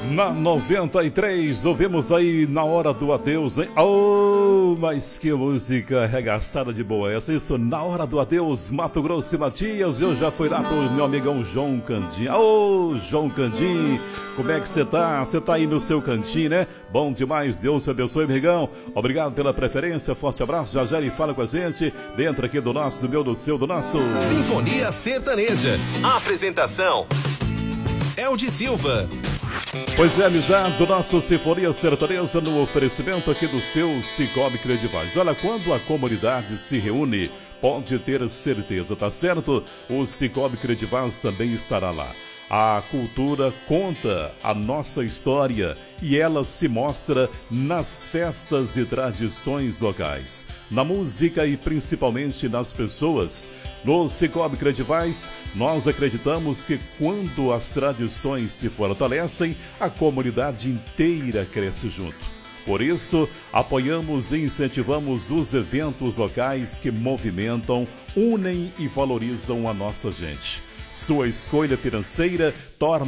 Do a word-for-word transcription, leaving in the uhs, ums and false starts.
Na noventa e três, ouvimos aí Na Hora do Adeus, hein? Oh, mas que música arregaçada de boa essa. Isso, Na Hora do Adeus, Mato Grosso e Matias. Eu já fui lá pro meu amigão João Candim. Oh, João Candim, como é que você tá? Você tá aí no seu cantinho, né? Bom demais, Deus te abençoe, amigão. Obrigado pela preferência, forte abraço. Já já ele fala com a gente, dentro aqui do nosso, do meu, do seu, do nosso Sinfonia Sertaneja. Apresentação: Eldi Silva. Pois é, amizades, o nosso Sinfonia Sertaneja no oferecimento aqui do seu Cicobi Credivais. Olha, quando a comunidade se reúne, pode ter certeza, tá certo? O Cicobi Credivais também estará lá. A cultura conta a nossa história e ela se mostra nas festas e tradições locais, na música e principalmente nas pessoas. No Cicobi Credivais, nós acreditamos que quando as tradições se fortalecem, a comunidade inteira cresce junto. Por isso, apoiamos e incentivamos os eventos locais que movimentam, unem e valorizam a nossa gente. Sua escolha financeira torna